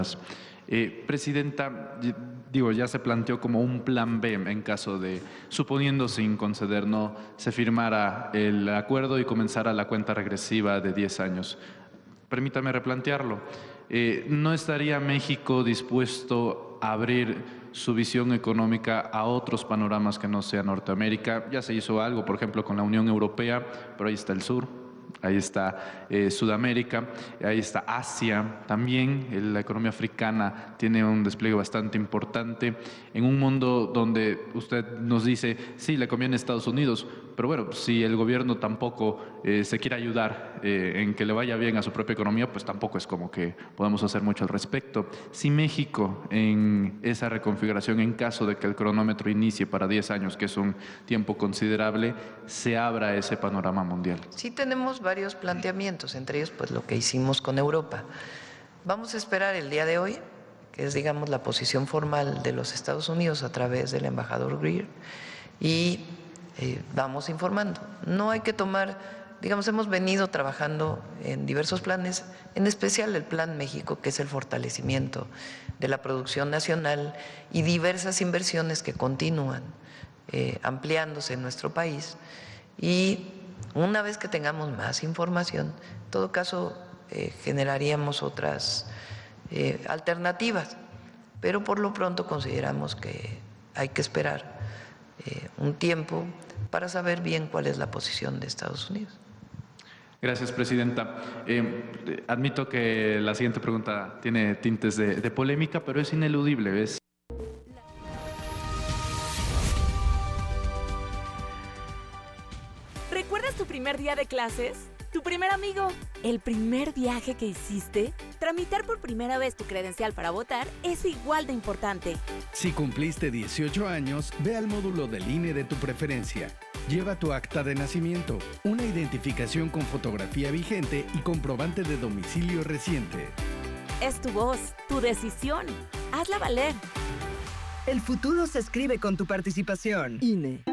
Presidenta, digo, ya se planteó como un plan B en caso de, suponiendo sin conceder, no se firmara el acuerdo y comenzara la cuenta regresiva de 10 años. Permítame replantearlo. ¿No estaría México dispuesto a abrir su visión económica a otros panoramas que no sea Norteamérica? Ya se hizo algo, por ejemplo, con la Unión Europea, pero ahí está el sur. Ahí está Sudamérica, ahí está Asia también. La economía africana tiene un despliegue bastante importante en un mundo donde usted nos dice, sí, le conviene a Estados Unidos, pero bueno, si el gobierno tampoco se quiere ayudar en que le vaya bien a su propia economía, pues tampoco es como que podemos hacer mucho al respecto. Si México en esa reconfiguración, en caso de que el cronómetro inicie para 10 años, que es un tiempo considerable, se abra ese panorama mundial. Sí tenemos varios planteamientos, entre ellos pues lo que hicimos con Europa. Vamos a esperar el día de hoy, que es digamos la posición formal de los Estados Unidos a través del embajador Greer, y vamos informando. No hay que tomar, digamos, hemos venido trabajando en diversos planes, en especial el Plan México, que es el fortalecimiento de la producción nacional y diversas inversiones que continúan ampliándose en nuestro país. Y una vez que tengamos más información, en todo caso generaríamos otras alternativas, pero por lo pronto consideramos que hay que esperar un tiempo para saber bien cuál es la posición de Estados Unidos. Gracias, Presidenta. Admito que la siguiente pregunta tiene tintes de polémica, pero es ineludible. ¿Recuerdas tu primer día de clases? ¿Tu primer amigo? ¿El primer viaje que hiciste? Tramitar por primera vez tu credencial para votar es igual de importante. Si cumpliste 18 años, ve al módulo del INE de tu preferencia. Lleva tu acta de nacimiento, una identificación con fotografía vigente y comprobante de domicilio reciente. Es tu voz, tu decisión. Hazla valer. El futuro se escribe con tu participación. INE.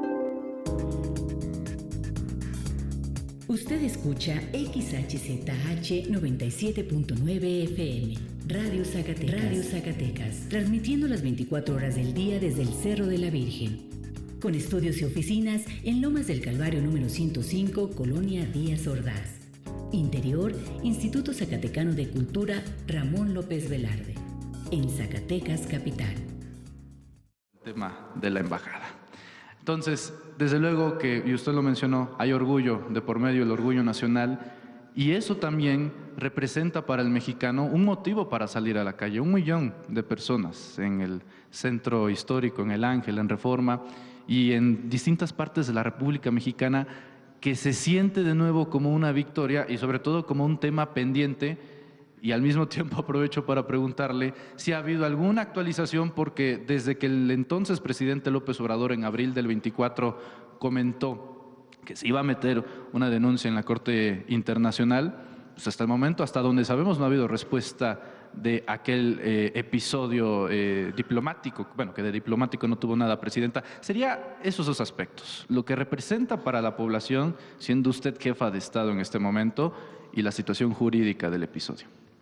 Usted escucha XHZH 97.9 FM, Radio Zacatecas, transmitiendo las 24 horas del día desde el Cerro de la Virgen, con estudios y oficinas en Lomas del Calvario número 105, Colonia Díaz Ordaz. Interior, Instituto Zacatecano de Cultura Ramón López Velarde, en Zacatecas Capital. El tema de la embajada. Entonces, desde luego que, y usted lo mencionó, hay orgullo de por medio, el orgullo nacional, y eso también representa para el mexicano un motivo para salir a la calle. 1 millón de personas en el centro histórico, en el Ángel, en Reforma y en distintas partes de la República Mexicana, que se siente de nuevo como una victoria y sobre todo como un tema pendiente. Y al mismo tiempo aprovecho para preguntarle si ha habido alguna actualización, porque desde que el entonces presidente López Obrador en abril del 24 comentó que se iba a meter una denuncia en la Corte Internacional, pues hasta el momento, hasta donde sabemos, no ha habido respuesta de aquel episodio diplomático, bueno, que de diplomático no tuvo nada, Presidenta. Sería esos dos aspectos, lo que representa para la población, siendo usted jefa de Estado en este momento, y la situación jurídica del episodio.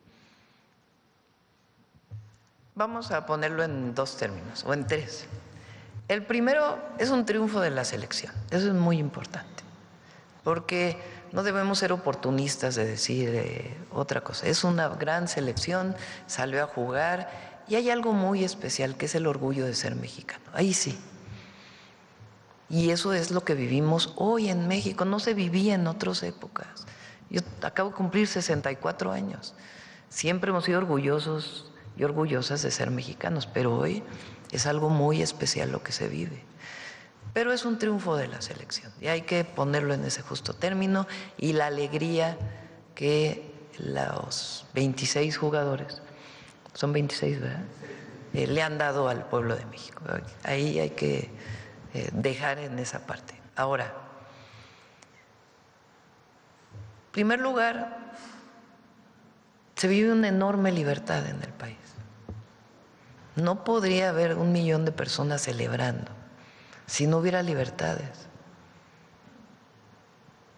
Vamos a ponerlo en 2 términos, o en 3. El primero es un triunfo de la selección, eso es muy importante, porque no debemos ser oportunistas de decir otra cosa. Es una gran selección, salió a jugar, y hay algo muy especial que es el orgullo de ser mexicano, ahí sí. Y eso es lo que vivimos hoy en México, no se vivía en otras épocas. Yo acabo de cumplir 64 años, siempre hemos sido orgullosos y orgullosas de ser mexicanos, pero hoy es algo muy especial lo que se vive. Pero es un triunfo de la selección y hay que ponerlo en ese justo término, y la alegría que los 26 jugadores, son 26, ¿verdad?, le han dado al pueblo de México. Ahí hay que dejar en esa parte. Ahora, en primer lugar, se vive una enorme libertad en el país. No podría haber 1 millón de personas celebrando si no hubiera libertades.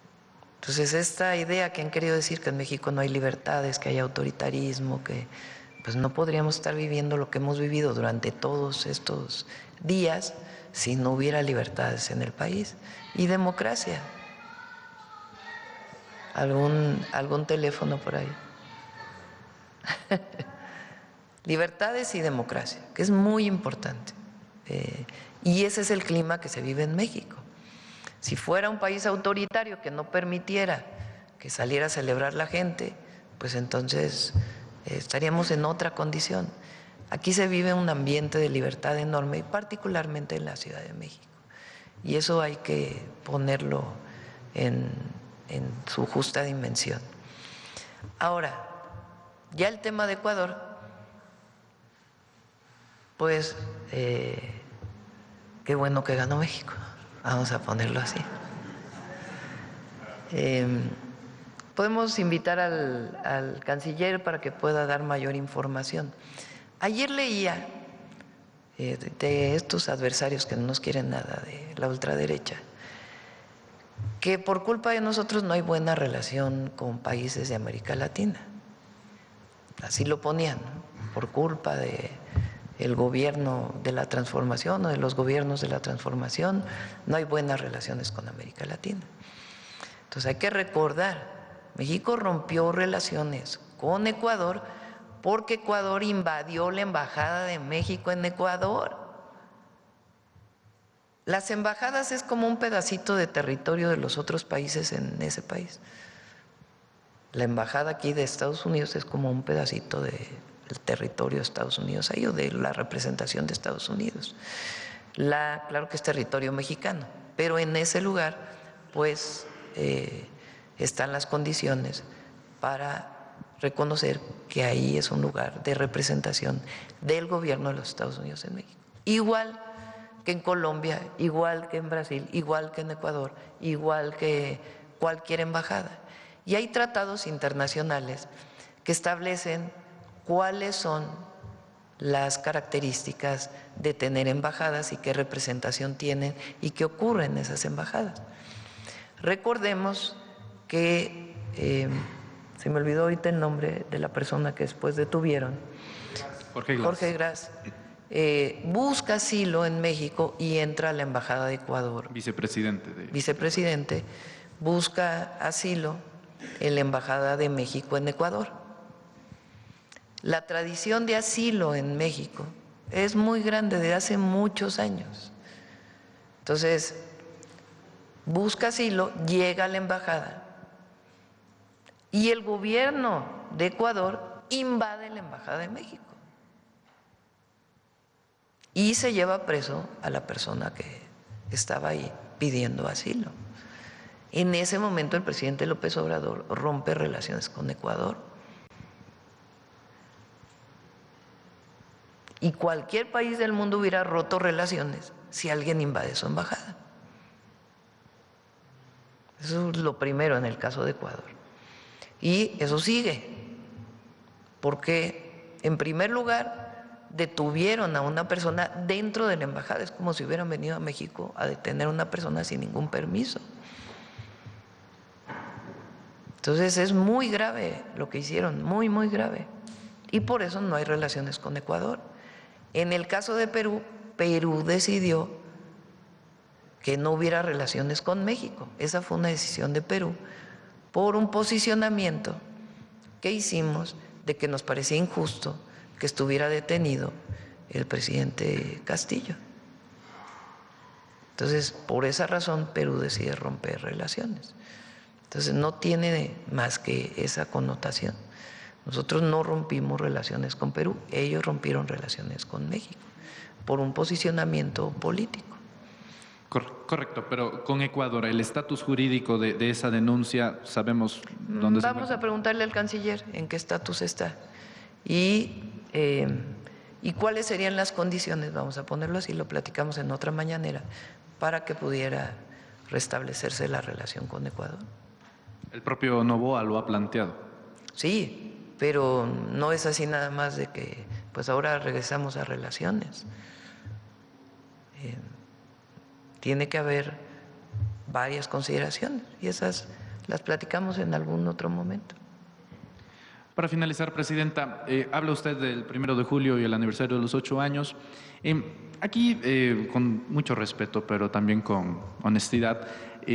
Entonces, esta idea que han querido decir que en México no hay libertades, que hay autoritarismo, que pues no podríamos estar viviendo lo que hemos vivido durante todos estos días si no hubiera libertades en el país y democracia. ¿Algún teléfono por ahí? Libertades y democracia, que es muy importante. Y ese es el clima que se vive en México. Si fuera un país autoritario que no permitiera que saliera a celebrar la gente, pues entonces estaríamos en otra condición. Aquí se vive un ambiente de libertad enorme, y particularmente en la Ciudad de México. Y eso hay que ponerlo en su justa dimensión. Ahora, ya el tema de Ecuador, pues qué bueno que ganó México, vamos a ponerlo así. Podemos invitar al canciller para que pueda dar mayor información. Ayer leía de estos adversarios que no nos quieren nada, de la ultraderecha, que por culpa de nosotros no hay buena relación con países de América Latina. Así lo ponían, ¿no? Por culpa del gobierno de la transformación o de los gobiernos de la transformación, no hay buenas relaciones con América Latina. Entonces hay que recordar, México rompió relaciones con Ecuador porque Ecuador invadió la embajada de México en Ecuador. Las embajadas es como un pedacito de territorio de los otros países en ese país. La embajada aquí de Estados Unidos es como un pedacito del territorio de Estados Unidos ahí, o de la representación de Estados Unidos. Claro que es territorio mexicano, pero en ese lugar pues están las condiciones para reconocer que ahí es un lugar de representación del gobierno de los Estados Unidos en México. Igual que en Colombia, igual que en Brasil, igual que en Ecuador, igual que cualquier embajada. Y hay tratados internacionales que establecen cuáles son las características de tener embajadas y qué representación tienen y qué ocurre en esas embajadas. Recordemos que, se me olvidó ahorita el nombre de la persona que después detuvieron, Jorge Gras, busca asilo en México y entra a la embajada de Ecuador. Vicepresidente, busca asilo en la embajada de México en Ecuador. La tradición de asilo en México es muy grande, de hace muchos años. Entonces, busca asilo, llega a la embajada y el gobierno de Ecuador invade la embajada de México y se lleva preso a la persona que estaba ahí pidiendo asilo. En ese momento el presidente López Obrador rompe relaciones con Ecuador. Y cualquier país del mundo hubiera roto relaciones si alguien invade su embajada. Eso es lo primero en el caso de Ecuador. Y eso sigue, porque en primer lugar detuvieron a una persona dentro de la embajada. Es como si hubieran venido a México a detener a una persona sin ningún permiso. Entonces es muy grave lo que hicieron, muy, muy grave. Y por eso no hay relaciones con Ecuador. En el caso de Perú, Perú decidió que no hubiera relaciones con México. Esa fue una decisión de Perú por un posicionamiento que hicimos de que nos parecía injusto que estuviera detenido el presidente Castillo. Entonces, por esa razón, Perú decide romper relaciones. Entonces, no tiene más que esa connotación. Nosotros no rompimos relaciones con Perú, ellos rompieron relaciones con México por un posicionamiento político. Correcto, pero con Ecuador, el estatus jurídico de esa denuncia, ¿sabemos dónde se encuentra? Vamos a preguntarle al canciller en qué estatus está y cuáles serían las condiciones, vamos a ponerlo así, lo platicamos en otra mañanera, para que pudiera restablecerse la relación con Ecuador. El propio Noboa lo ha planteado. Sí, pero no es así nada más de que pues ahora regresamos a relaciones. Tiene que haber varias consideraciones y esas las platicamos en algún otro momento. Para finalizar, Presidenta, habla usted del 1 de julio y el aniversario de los 8 años. Aquí, con mucho respeto, pero también con honestidad,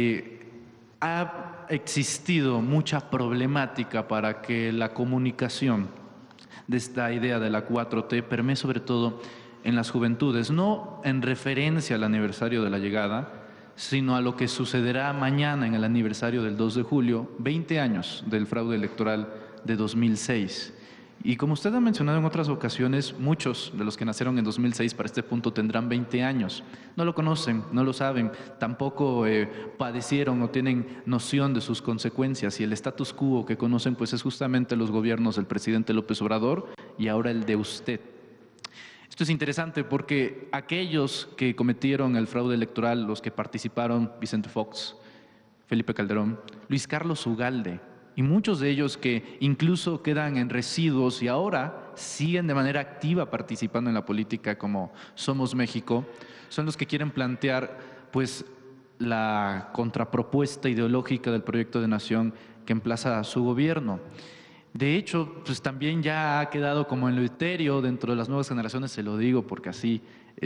ha existido mucha problemática para que la comunicación de esta idea de la 4T permee sobre todo en las juventudes, no en referencia al aniversario de la llegada, sino a lo que sucederá mañana en el aniversario del 2 de julio, 20 años del fraude electoral de 2006. Y como usted ha mencionado en otras ocasiones, muchos de los que nacieron en 2006 para este punto tendrán 20 años. No lo conocen, no lo saben, tampoco padecieron o tienen noción de sus consecuencias. Y el status quo que conocen pues es justamente los gobiernos del presidente López Obrador y ahora el de usted. Esto es interesante porque aquellos que cometieron el fraude electoral, los que participaron, Vicente Fox, Felipe Calderón, Luis Carlos Ugalde, y muchos de ellos que incluso quedan en residuos y ahora siguen de manera activa participando en la política como Somos México, son los que quieren plantear pues la contrapropuesta ideológica del proyecto de nación que emplaza a su gobierno. De hecho, pues también ya ha quedado como en lo etéreo dentro de las nuevas generaciones, se lo digo porque así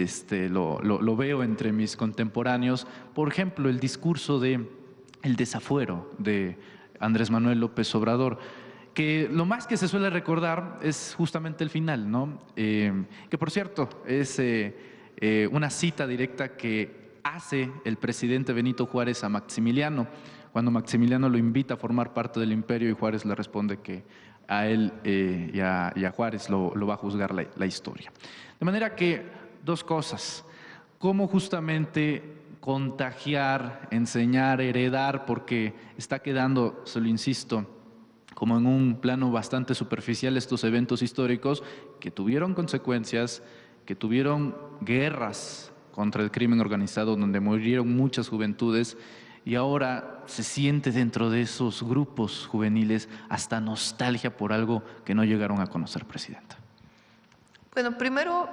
lo veo entre mis contemporáneos. Por ejemplo, el discurso de el desafuero de Andrés Manuel López Obrador, que lo más que se suele recordar es justamente el final, ¿no? Que por cierto es una cita directa que hace el presidente Benito Juárez a Maximiliano, cuando Maximiliano lo invita a formar parte del imperio y Juárez le responde que a él y a Juárez lo va a juzgar la historia. De manera que dos cosas, cómo justamente contagiar, enseñar, heredar, porque está quedando, se lo insisto, como en un plano bastante superficial estos eventos históricos que tuvieron consecuencias, que tuvieron guerras contra el crimen organizado donde murieron muchas juventudes y ahora se siente dentro de esos grupos juveniles hasta nostalgia por algo que no llegaron a conocer, Presidenta. Bueno, primero,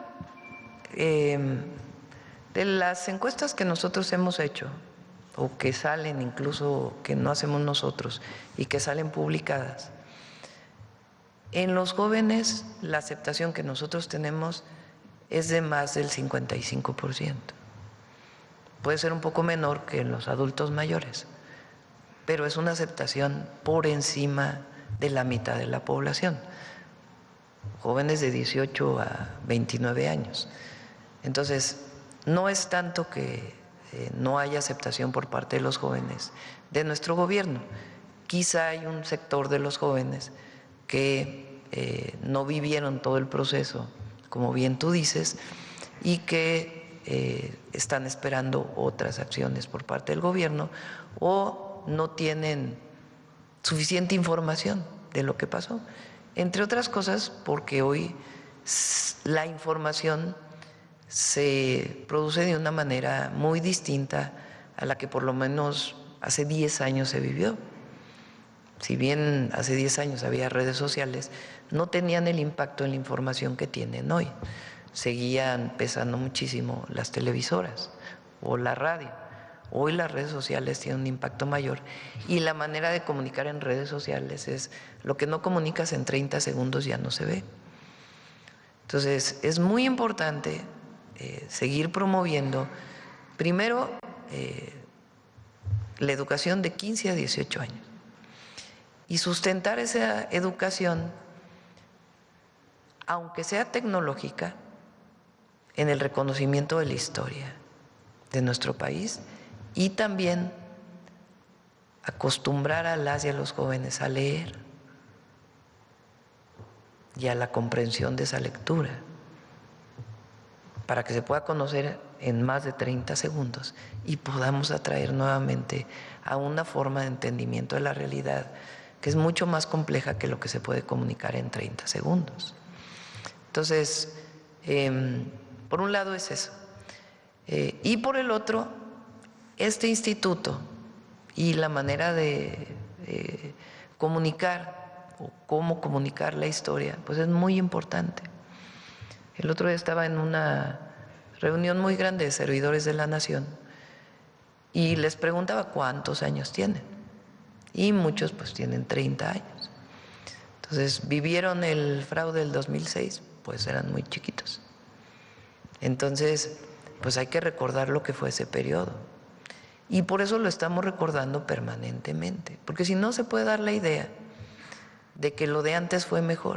de las encuestas que nosotros hemos hecho, o que salen incluso, que no hacemos nosotros, y que salen publicadas, en los jóvenes la aceptación que nosotros tenemos es de más del 55%. Puede ser un poco menor que en los adultos mayores, pero es una aceptación por encima de la mitad de la población, jóvenes de 18 a 29 años. Entonces, no es tanto que no haya aceptación por parte de los jóvenes de nuestro gobierno. Quizá hay un sector de los jóvenes que no vivieron todo el proceso, como bien tú dices, y que están esperando otras acciones por parte del gobierno o no tienen suficiente información de lo que pasó. Entre otras cosas, porque hoy la información se produce de una manera muy distinta a la que por lo menos hace 10 años se vivió. Si bien hace 10 años había redes sociales, no tenían el impacto en la información que tienen hoy. Seguían pesando muchísimo las televisoras o la radio. Hoy las redes sociales tienen un impacto mayor y la manera de comunicar en redes sociales es lo que no comunicas en 30 segundos ya no se ve. Entonces, es muy importante seguir promoviendo, primero, la educación de 15 a 18 años y sustentar esa educación, aunque sea tecnológica, en el reconocimiento de la historia de nuestro país y también acostumbrar a las y a los jóvenes a leer y a la comprensión de esa lectura, para que se pueda conocer en más de 30 segundos y podamos atraer nuevamente a una forma de entendimiento de la realidad que es mucho más compleja que lo que se puede comunicar en 30 segundos. Entonces, por un lado es eso. Y por el otro, este instituto y la manera de comunicar o cómo comunicar la historia, pues es muy importante. El otro día estaba en una reunión muy grande de servidores de la nación y les preguntaba cuántos años tienen y muchos pues tienen 30 años. Entonces, ¿vivieron el fraude del 2006? Pues eran muy chiquitos. Entonces, pues hay que recordar lo que fue ese periodo. Y por eso lo estamos recordando permanentemente, porque si no se puede dar la idea de que lo de antes fue mejor.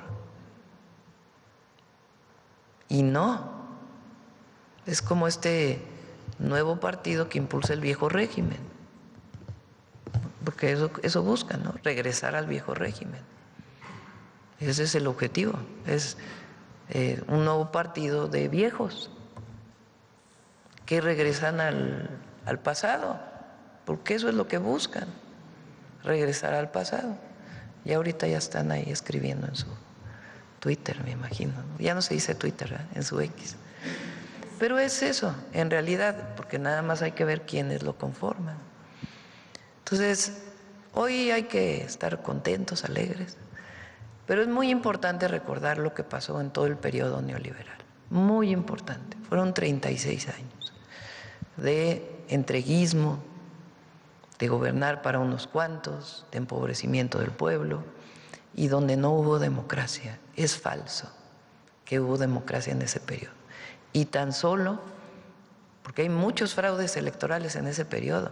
Y no, es como este nuevo partido que impulsa el viejo régimen, porque eso busca, ¿no? Regresar al viejo régimen. Ese es el objetivo, es un nuevo partido de viejos que regresan al pasado, porque eso es lo que buscan, regresar al pasado. Y ahorita ya están ahí escribiendo en su Twitter, me imagino. Ya no se dice Twitter, ¿verdad? En su X. Pero es eso, en realidad, porque nada más hay que ver quiénes lo conforman. Entonces, hoy hay que estar contentos, alegres, pero es muy importante recordar lo que pasó en todo el periodo neoliberal. Muy importante. Fueron 36 años de entreguismo, de gobernar para unos cuantos, de empobrecimiento del pueblo y donde no hubo democracia. Es falso que hubo democracia en ese periodo. Y tan solo, porque hay muchos fraudes electorales en ese periodo.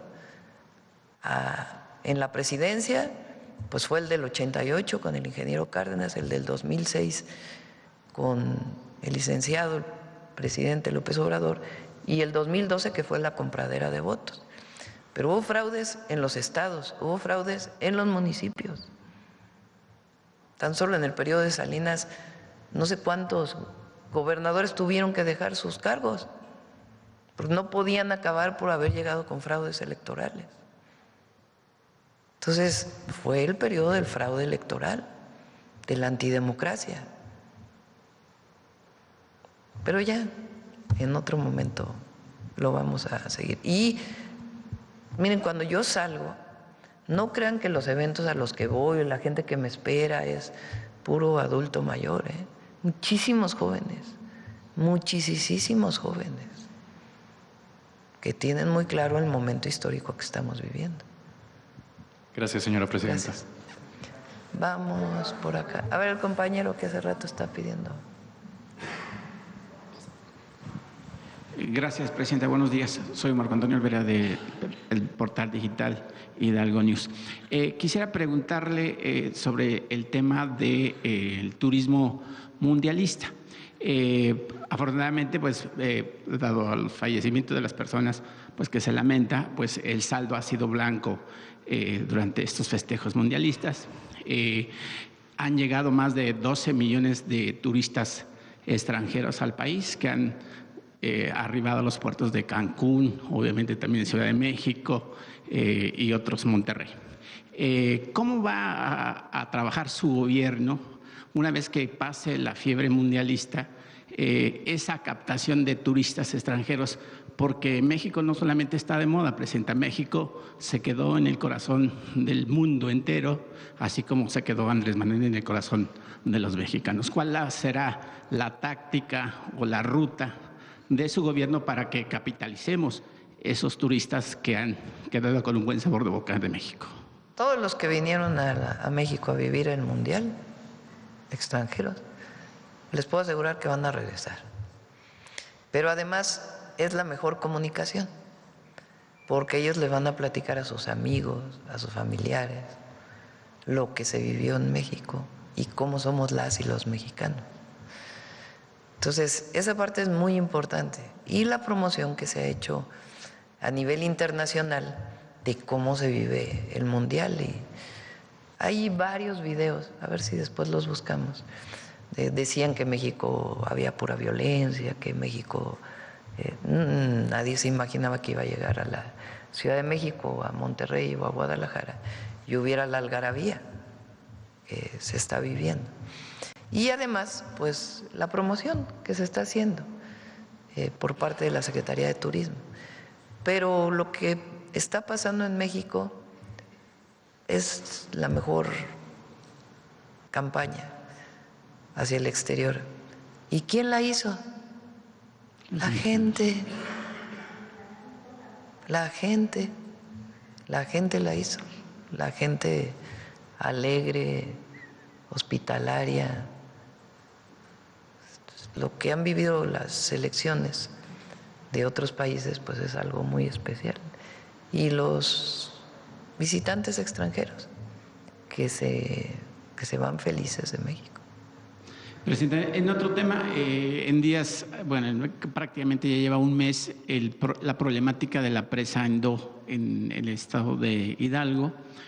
En la presidencia, pues fue el del 88 con el ingeniero Cárdenas, el del 2006 con el licenciado, el presidente López Obrador, y el 2012 que fue la compradera de votos. Pero hubo fraudes en los estados, hubo fraudes en los municipios. Tan solo en el periodo de Salinas, no sé cuántos gobernadores tuvieron que dejar sus cargos, porque no podían acabar por haber llegado con fraudes electorales. Entonces, fue el periodo del fraude electoral, de la antidemocracia. Pero ya, en otro momento lo vamos a seguir. Y miren, cuando yo salgo, no crean que los eventos a los que voy, la gente que me espera es puro adulto mayor, ¿eh? Muchísimos jóvenes, muchísimos jóvenes que tienen muy claro el momento histórico que estamos viviendo. Gracias, señora presidenta. Gracias. Vamos por acá. A ver, el compañero que hace rato está pidiendo. Gracias, presidenta. Buenos días. Soy Marco Antonio Olvera del portal digital Hidalgo News. Quisiera preguntarle sobre el tema del turismo mundialista. Afortunadamente, pues, dado al fallecimiento de las personas, pues que se lamenta, pues el saldo ha sido blanco durante estos festejos mundialistas. Han llegado más de 12 millones de turistas extranjeros al país que han arribado a los puertos de Cancún, obviamente también de Ciudad de México y otros Monterrey. ¿Cómo va a trabajar su gobierno una vez que pase la fiebre mundialista, esa captación de turistas extranjeros? Porque México no solamente está de moda, presidenta, México se quedó en el corazón del mundo entero, así como se quedó Andrés Manuel en el corazón de los mexicanos. ¿Cuál será la táctica o la ruta de su gobierno para que capitalicemos esos turistas que han quedado con un buen sabor de boca de México? Todos los que vinieron a México a vivir el Mundial, extranjeros, les puedo asegurar que van a regresar. Pero además es la mejor comunicación, porque ellos le van a platicar a sus amigos, a sus familiares, lo que se vivió en México y cómo somos las y los mexicanos. Entonces, esa parte es muy importante. Y la promoción que se ha hecho a nivel internacional de cómo se vive el Mundial. Y hay varios videos, a ver si después los buscamos. Decían que México había pura violencia, que México, nadie se imaginaba que iba a llegar a la Ciudad de México, a Monterrey o a Guadalajara y hubiera la algarabía que se está viviendo. Y además, pues, la promoción que se está haciendo por parte de la Secretaría de Turismo. Pero lo que está pasando en México es la mejor campaña hacia el exterior. ¿Y quién la hizo? La gente. La gente la hizo. La gente alegre, hospitalaria. Lo que han vivido las selecciones de otros países pues es algo muy especial. Y los visitantes extranjeros que se van felices de México. Presidente, en otro tema, en días, bueno, prácticamente ya lleva un mes la problemática de la presa Endó en el estado de Hidalgo,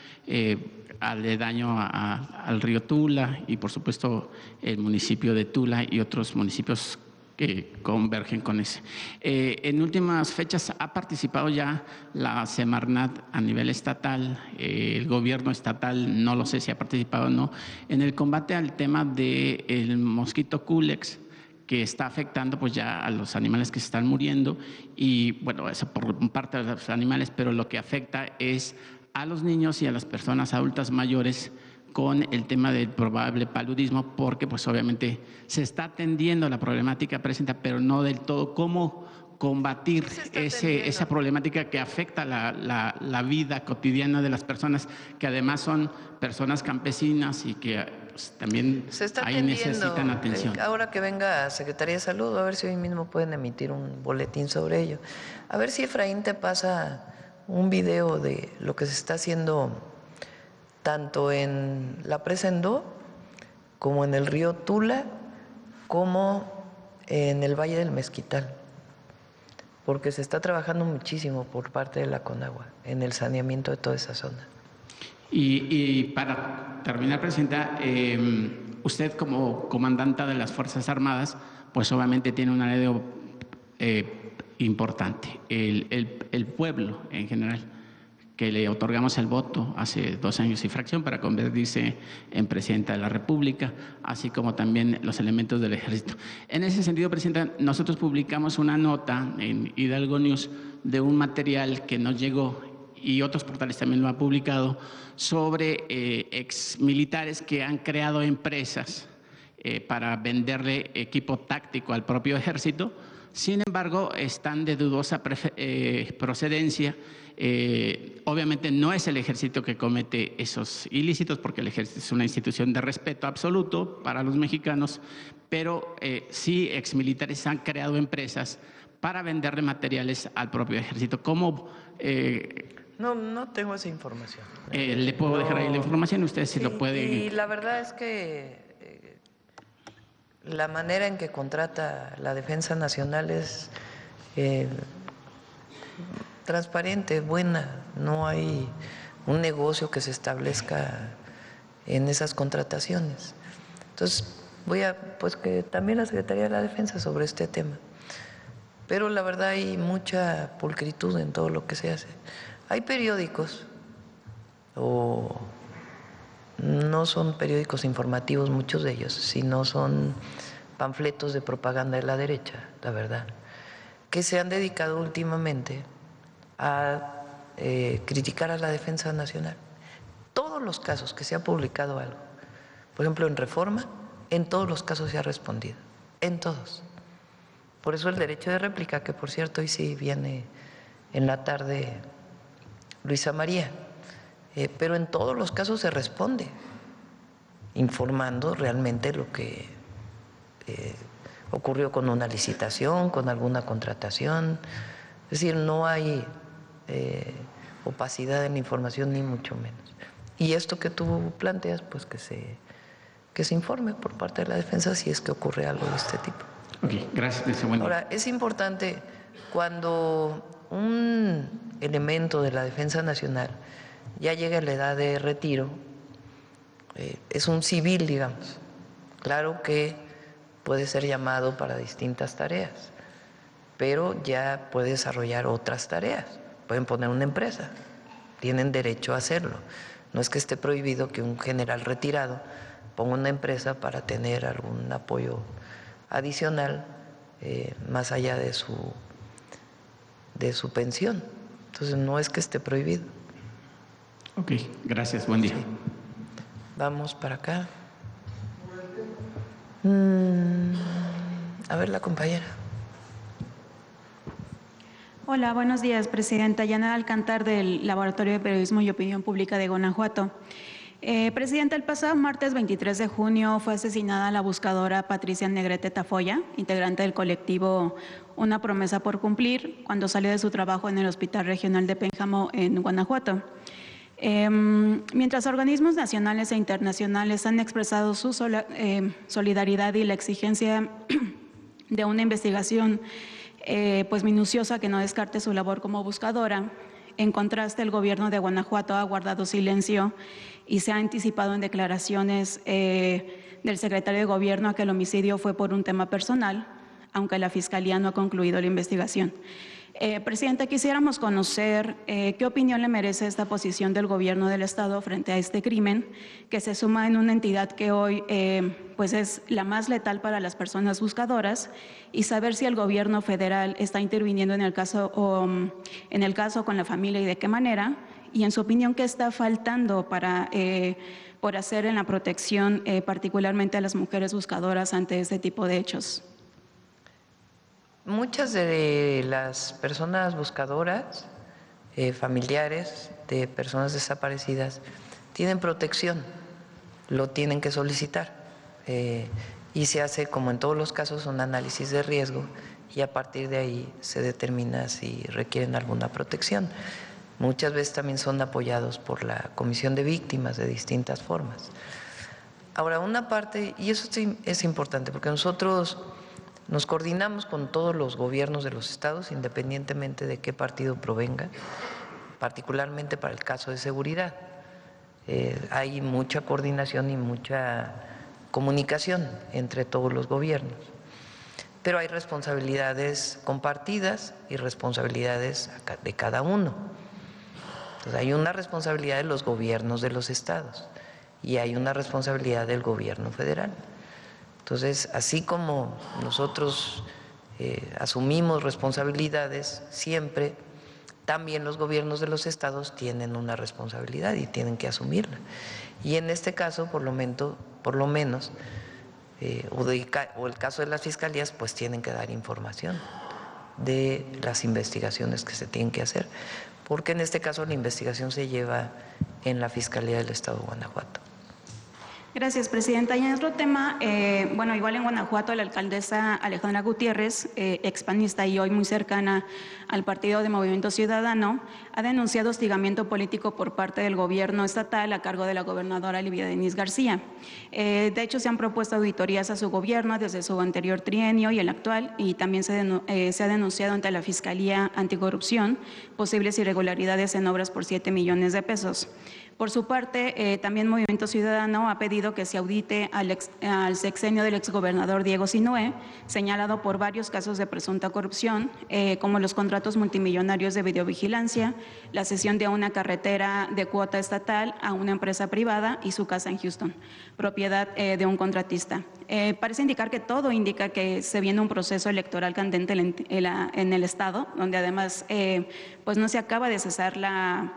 aledaño al río Tula y por supuesto el municipio de Tula y otros municipios que convergen con ese. En últimas fechas ha participado ya la Semarnat a nivel estatal, el gobierno estatal, no lo sé si ha participado o no, en el combate al tema del mosquito Culex, que está afectando pues ya a los animales que se están muriendo y bueno, eso por parte de los animales, pero lo que afecta es a los niños y a las personas adultas mayores con el tema del probable paludismo, porque pues obviamente se está atendiendo la problemática presente, pero no del todo cómo combatir esa problemática que afecta la vida cotidiana de las personas, que además son personas campesinas y que pues, también ahí necesitan atención. Ahora que venga Secretaría de Salud, a ver si hoy mismo pueden emitir un boletín sobre ello. A ver si Efraín te pasa un video de lo que se está haciendo tanto en la presa Endó, como en el río Tula, como en el Valle del Mezquital, porque se está trabajando muchísimo por parte de la Conagua en el saneamiento de toda esa zona. Y para terminar, Presidenta, usted como comandante de las Fuerzas Armadas, pues obviamente tiene un alivio importante, el pueblo en general, que le otorgamos el voto hace 2 años y fracción para convertirse en presidenta de la República, así como también los elementos del Ejército. En ese sentido, Presidenta, nosotros publicamos una nota en Hidalgo News de un material que nos llegó y otros portales también lo han publicado sobre exmilitares que han creado empresas para venderle equipo táctico al propio Ejército. Sin embargo, están de dudosa procedencia. Obviamente no es el Ejército que comete esos ilícitos, porque el Ejército es una institución de respeto absoluto para los mexicanos, pero sí exmilitares han creado empresas para venderle materiales al propio Ejército. ¿Cómo? No tengo esa información. Le puedo dejar ahí la información, usted si lo puede. Y la verdad es que la manera en que contrata la Defensa Nacional es transparente, buena. No hay un negocio que se establezca en esas contrataciones. Entonces, pues que también la Secretaría de la Defensa sobre este tema. Pero la verdad hay mucha pulcritud en todo lo que se hace. Hay periódicos, o no son periódicos informativos muchos de ellos, sino son panfletos de propaganda de la derecha, la verdad, que se han dedicado últimamente a criticar a la Defensa Nacional. Todos los casos que se ha publicado algo, por ejemplo en Reforma, en todos los casos se ha respondido, en todos. Por eso el derecho de réplica, que por cierto hoy sí viene en la tarde Luisa María, pero en todos los casos se responde, informando realmente lo que ocurrió con una licitación, con alguna contratación. Es decir, no hay opacidad en la información, ni mucho menos. Y esto que tú planteas, pues que se informe por parte de la defensa si es que ocurre algo de este tipo. Ok, gracias. Ahora, es importante cuando un elemento de la Defensa Nacional ya llega a la edad de retiro, es un civil, digamos. Claro que puede ser llamado para distintas tareas, pero ya puede desarrollar otras tareas. Pueden poner una empresa, tienen derecho a hacerlo. No es que esté prohibido que un general retirado ponga una empresa para tener algún apoyo adicional más allá de su pensión. Entonces no es que esté prohibido. Ok, gracias, buen día. Sí. Vamos para acá. A ver, la compañera. Hola, buenos días, Presidenta. Yanara Alcántar, del Laboratorio de Periodismo y Opinión Pública de Guanajuato. Presidenta, el pasado martes 23 de junio fue asesinada la buscadora Patricia Negrete Tafoya, integrante del colectivo Una Promesa por Cumplir, cuando salió de su trabajo en el Hospital Regional de Pénjamo, en Guanajuato. Mientras organismos nacionales e internacionales han expresado su solidaridad y la exigencia de una investigación pues minuciosa que no descarte su labor como buscadora, en contraste, el gobierno de Guanajuato ha guardado silencio y se ha anticipado en declaraciones del secretario de Gobierno a que el homicidio fue por un tema personal, aunque la Fiscalía no ha concluido la investigación. Presidenta, quisiéramos conocer qué opinión le merece esta posición del Gobierno del Estado frente a este crimen, que se suma en una entidad que hoy pues es la más letal para las personas buscadoras, y saber si el Gobierno federal está interviniendo en el caso con la familia y de qué manera, y en su opinión, qué está faltando por hacer en la protección particularmente a las mujeres buscadoras ante este tipo de hechos. Muchas de las personas buscadoras, familiares de personas desaparecidas, tienen protección, lo tienen que solicitar y se hace, como en todos los casos, un análisis de riesgo y a partir de ahí se determina si requieren alguna protección. Muchas veces también son apoyados por la Comisión de Víctimas de distintas formas. Ahora, una parte, y eso sí es importante, porque nosotros nos coordinamos con todos los gobiernos de los estados, independientemente de qué partido provenga, particularmente para el caso de seguridad. Hay mucha coordinación y mucha comunicación entre todos los gobiernos, pero hay responsabilidades compartidas y responsabilidades de cada uno. Entonces, hay una responsabilidad de los gobiernos de los estados y hay una responsabilidad del gobierno federal. Entonces, así como nosotros asumimos responsabilidades siempre, también los gobiernos de los estados tienen una responsabilidad y tienen que asumirla. Y en este caso, por lo menos, o el caso de las fiscalías, pues tienen que dar información de las investigaciones que se tienen que hacer, porque en este caso la investigación se lleva en la Fiscalía del Estado de Guanajuato. Gracias, Presidenta. Y en otro tema, bueno, igual en Guanajuato, la alcaldesa Alejandra Gutiérrez, expanista y hoy muy cercana al partido de Movimiento Ciudadano, ha denunciado hostigamiento político por parte del gobierno estatal a cargo de la gobernadora Livia Denisse García. De hecho, se han propuesto auditorías a su gobierno desde su anterior trienio y el actual, y también se ha denunciado ante la Fiscalía Anticorrupción posibles irregularidades en obras por 7 millones de pesos. Por su parte, también Movimiento Ciudadano ha pedido que se audite al sexenio del exgobernador Diego Sinué, señalado por varios casos de presunta corrupción, como los contratos multimillonarios de videovigilancia, la cesión de una carretera de cuota estatal a una empresa privada y su casa en Houston, propiedad de un contratista. Parece indicar que todo indica que se viene un proceso electoral candente en el Estado, donde además pues no se acaba de cesar la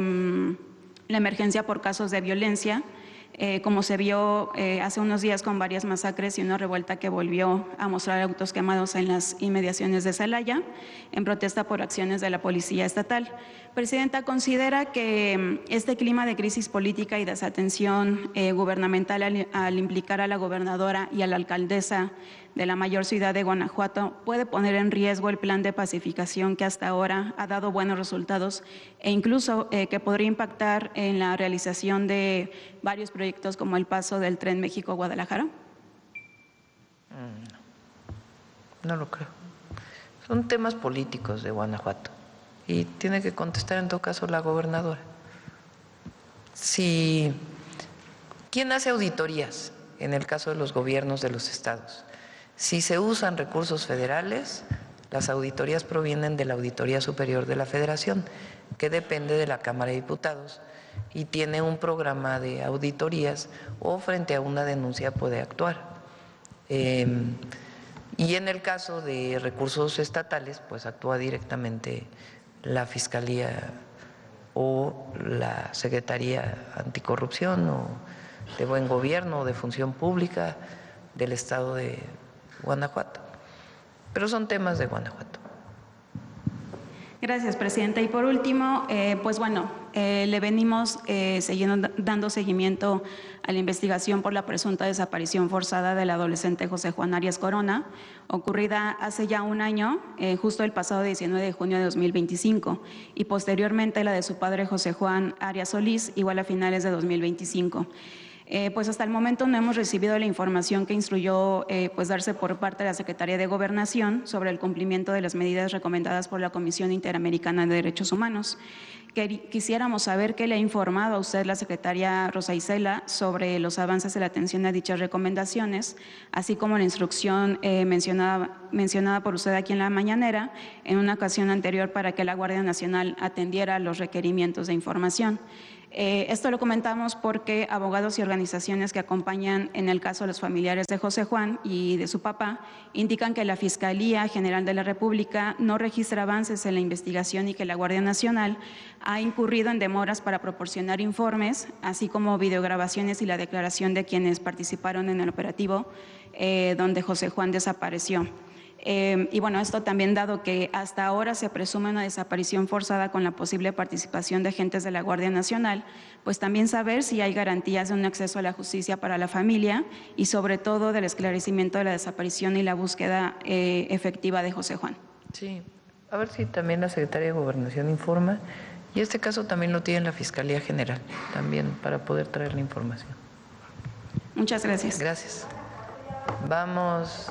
emergencia por casos de violencia, como se vio hace unos días con varias masacres y una revuelta que volvió a mostrar autos quemados en las inmediaciones de Celaya, en protesta por acciones de la Policía Estatal. Presidenta, ¿considera que este clima de crisis política y desatención gubernamental al implicar a la gobernadora y a la alcaldesa de la mayor ciudad de Guanajuato puede poner en riesgo el plan de pacificación que hasta ahora ha dado buenos resultados e incluso que podría impactar en la realización de varios proyectos como el paso del Tren México-Guadalajara? No lo creo. Son temas políticos de Guanajuato y tiene que contestar en todo caso la gobernadora. ¿Quién hace auditorías en el caso de los gobiernos de los estados? Si se usan recursos federales, las auditorías provienen de la Auditoría Superior de la Federación, que depende de la Cámara de Diputados y tiene un programa de auditorías o frente a una denuncia puede actuar. Y en el caso de recursos estatales, pues actúa directamente la Fiscalía o la Secretaría Anticorrupción o de Buen Gobierno o de Función Pública del Estado de Guanajuato, pero son temas de Guanajuato. Gracias, Presidenta. Y por último, pues bueno, le venimos dando seguimiento a la investigación por la presunta desaparición forzada del adolescente José Juan Arias Corona, ocurrida hace ya un año, justo el pasado 19 de junio de 2025, y posteriormente la de su padre José Juan Arias Solís, igual a finales de 2025. Pues hasta el momento no hemos recibido la información que instruyó pues darse por parte de la Secretaría de Gobernación sobre el cumplimiento de las medidas recomendadas por la Comisión Interamericana de Derechos Humanos. Quisiéramos saber qué le ha informado a usted la secretaria Rosa Isela sobre los avances de la atención a dichas recomendaciones, así como la instrucción mencionada por usted aquí en la mañanera en una ocasión anterior para que la Guardia Nacional atendiera los requerimientos de información. Esto lo comentamos porque abogados y organizaciones que acompañan en el caso a los familiares de José Juan y de su papá indican que la Fiscalía General de la República no registra avances en la investigación y que la Guardia Nacional ha incurrido en demoras para proporcionar informes, así como videograbaciones y la declaración de quienes participaron en el operativo donde José Juan desapareció. Y bueno, esto también dado que hasta ahora se presume una desaparición forzada con la posible participación de agentes de la Guardia Nacional, pues también saber si hay garantías de un acceso a la justicia para la familia y sobre todo del esclarecimiento de la desaparición y la búsqueda efectiva de José Juan. Sí, a ver si también la Secretaría de Gobernación informa, y este caso también lo tiene la Fiscalía General, también para poder traer la información. Muchas gracias. Gracias. Vamos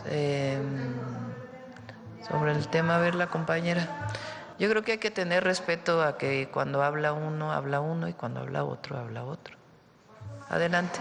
sobre el tema, a ver, la compañera. Yo creo que hay que tener respeto a que cuando habla uno y cuando habla otro. Adelante.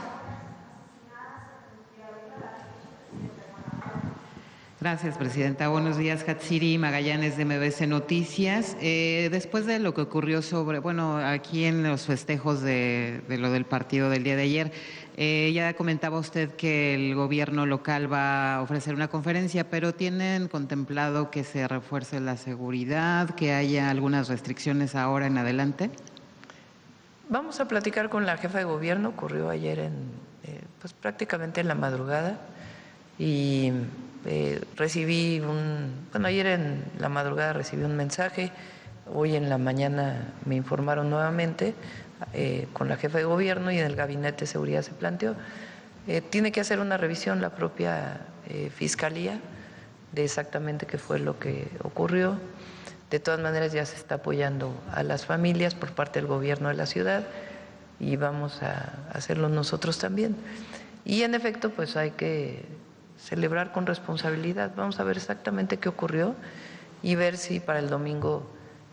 Gracias, presidenta. Buenos días, Hatsiri Magallanes de MBC Noticias. Después de lo que ocurrió aquí en los festejos de lo del partido del día de ayer, ya comentaba usted que el gobierno local va a ofrecer una conferencia, pero ¿tienen contemplado que se refuerce la seguridad, que haya algunas restricciones ahora en adelante? Vamos a platicar con la jefa de gobierno, ocurrió ayer pues prácticamente en la madrugada, y recibí ayer en la madrugada recibí un mensaje, hoy en la mañana me informaron nuevamente con la jefa de gobierno, y en el gabinete de seguridad se planteó. Tiene que hacer una revisión la propia fiscalía de exactamente qué fue lo que ocurrió. De todas maneras ya se está apoyando a las familias por parte del gobierno de la ciudad, y vamos a hacerlo nosotros también. Y en efecto, pues hay que celebrar con responsabilidad. Vamos a ver exactamente qué ocurrió y ver si para el domingo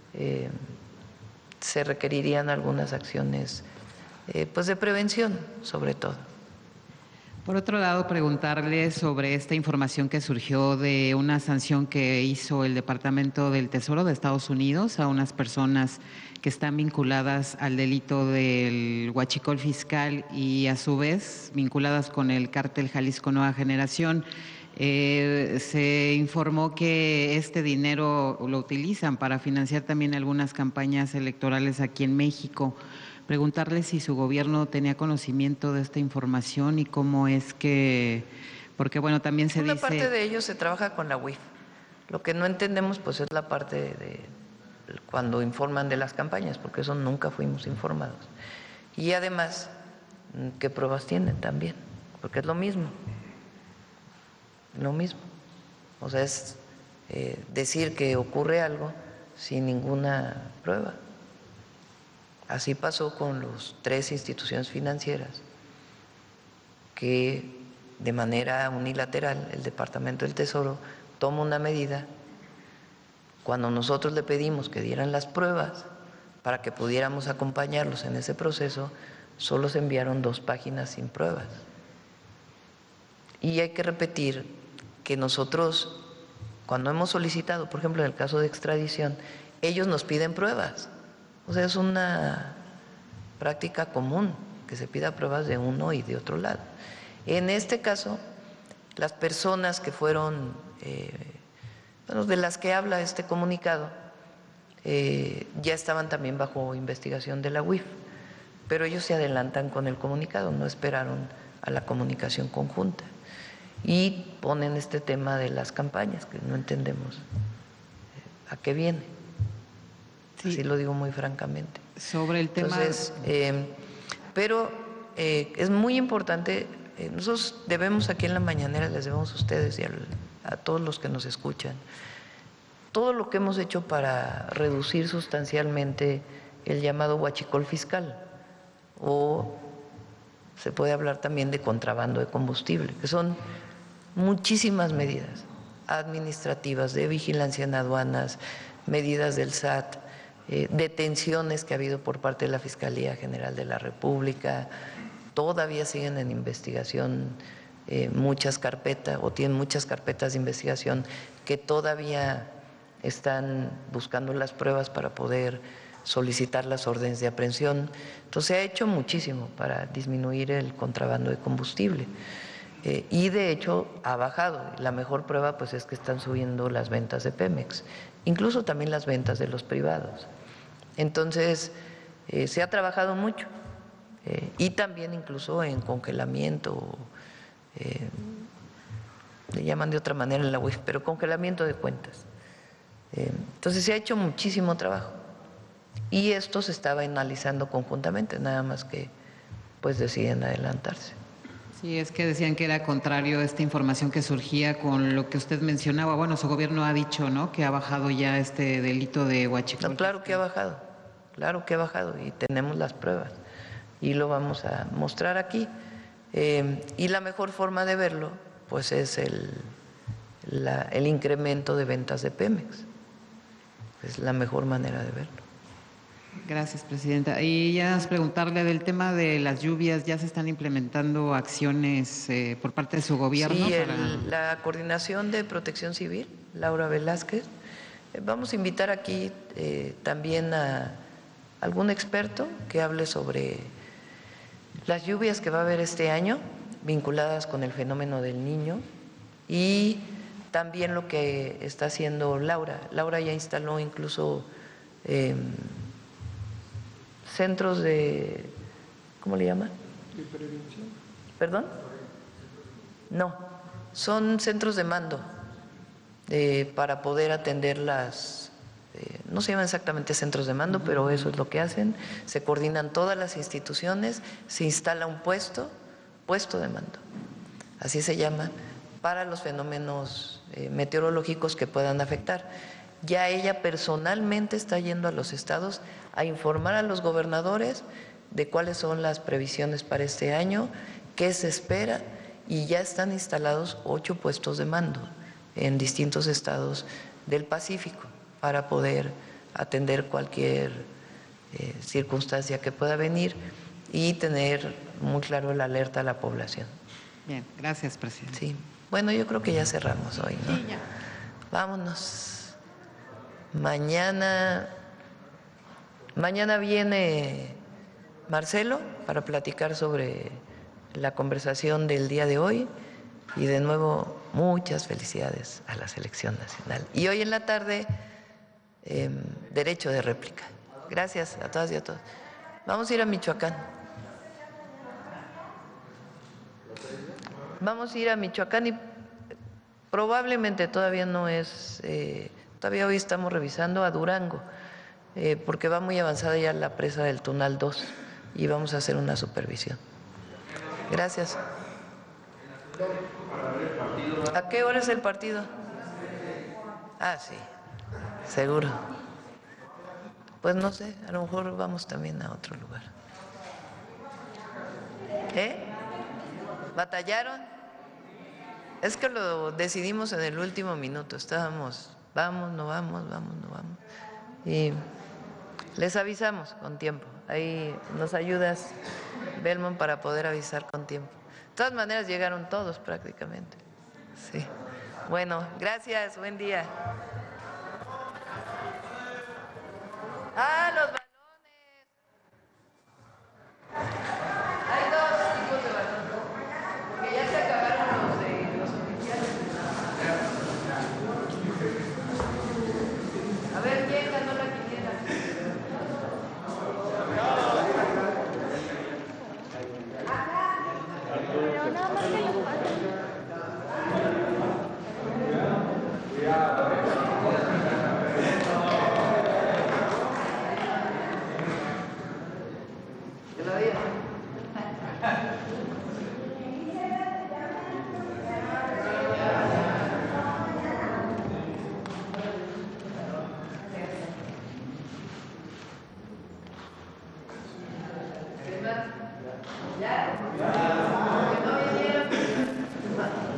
se requerirían algunas acciones pues de prevención, sobre todo. Por otro lado, preguntarle sobre esta información que surgió de una sanción que hizo el Departamento del Tesoro de Estados Unidos a unas personas que están vinculadas al delito del huachicol fiscal y a su vez vinculadas con el cártel Jalisco Nueva Generación. Se informó que este dinero lo utilizan para financiar también algunas campañas electorales aquí en México. Preguntarle si su gobierno tenía conocimiento de esta información y cómo es que, porque bueno, también se dice… Una parte de ello se trabaja con la UIF. Lo que no entendemos pues es la parte de cuando informan de las campañas, porque eso nunca fuimos informados. Y además, ¿qué pruebas tienen también? Porque es lo mismo. O sea, es decir que ocurre algo sin ninguna prueba. Así pasó con las 3 instituciones financieras que de manera unilateral el Departamento del Tesoro toma una medida. Cuando nosotros le pedimos que dieran las pruebas para que pudiéramos acompañarlos en ese proceso, solo se enviaron 2 páginas sin pruebas. Y hay que repetir que nosotros, cuando hemos solicitado, por ejemplo, en el caso de extradición, ellos nos piden pruebas. O sea, es una práctica común que se pida pruebas de uno y de otro lado. En este caso, las personas que fueron, de las que habla este comunicado, ya estaban también bajo investigación de la UIF, pero ellos se adelantan con el comunicado, no esperaron a la comunicación conjunta y ponen este tema de las campañas, que no entendemos a qué viene. Sí. Así lo digo muy francamente. Sobre el tema. Entonces, pero es muy importante, nosotros debemos aquí en la mañanera, les debemos a ustedes y a todos los que nos escuchan, todo lo que hemos hecho para reducir sustancialmente el llamado huachicol fiscal, o se puede hablar también de contrabando de combustible, que son muchísimas medidas administrativas, de vigilancia en aduanas, medidas del SAT, detenciones que ha habido por parte de la Fiscalía General de la República, todavía siguen en investigación muchas carpetas, o tienen muchas carpetas de investigación que todavía están buscando las pruebas para poder solicitar las órdenes de aprehensión. Entonces se ha hecho muchísimo para disminuir el contrabando de combustible y de hecho ha bajado. La mejor prueba pues es que están subiendo las ventas de Pemex, incluso también las ventas de los privados. Entonces se ha trabajado mucho y también incluso en congelamiento, le llaman de otra manera en la UIF, pero congelamiento de cuentas. Entonces se ha hecho muchísimo trabajo. Y esto se estaba analizando conjuntamente, nada más que pues deciden adelantarse. Sí, es que decían que era contrario esta información que surgía con lo que usted mencionaba. Bueno, su gobierno ha dicho, ¿no?, que ha bajado ya este delito de huachicol. No, claro que ha bajado y tenemos las pruebas y lo vamos a mostrar aquí. Y la mejor forma de verlo pues es el incremento de ventas de Pemex. Es la mejor manera de verlo. Gracias, presidenta. Y ya preguntarle del tema de las lluvias, ¿ya se están implementando acciones por parte de su gobierno? Sí, la Coordinación de Protección Civil, Laura Velázquez, vamos a invitar aquí también a algún experto que hable sobre las lluvias que va a haber este año, vinculadas con el fenómeno del Niño, y también lo que está haciendo Laura. Laura ya instaló incluso centros de, ¿cómo le llaman? ¿De prevención? ¿Perdón? No, son centros de mando para poder atender las, no se llaman exactamente centros de mando, pero eso es lo que hacen. Se coordinan todas las instituciones, se instala un puesto de mando, así se llama, para los fenómenos meteorológicos que puedan afectar. Ya ella personalmente está yendo a los estados a informar a los gobernadores de cuáles son las previsiones para este año, qué se espera, y ya están instalados 8 puestos de mando en distintos estados del Pacífico para poder atender cualquier circunstancia que pueda venir y tener muy claro la alerta a la población. Bien, gracias, presidente. Sí. Bueno, yo creo que ya cerramos hoy, ¿no? Sí, ya. Vámonos. Mañana viene Marcelo para platicar sobre la conversación del día de hoy y de nuevo muchas felicidades a la selección nacional. Y hoy en la tarde, derecho de réplica. Gracias a todas y a todos. Vamos a ir a Michoacán. Vamos a ir a Michoacán y probablemente todavía no es, todavía hoy estamos revisando a Durango, porque va muy avanzada ya la presa del Tunal 2 y vamos a hacer una supervisión. Gracias. ¿A qué hora es el partido? Ah, sí, seguro. Pues no sé, a lo mejor vamos también a otro lugar. ¿Batallaron? Es que lo decidimos en el último minuto. Estábamos, vamos, no vamos. Y les avisamos con tiempo. Ahí nos ayudas, Belmont, para poder avisar con tiempo. De todas maneras, llegaron todos prácticamente. Sí. Bueno, gracias, buen día. Los balones. Hay 2 tipos de balones, porque ya se acabaron los oficiales. A ver, ¿quién ganó la quiniela? Pero nada más que los pasen. ¿Ya? ¿Ya? ¿No vinieron?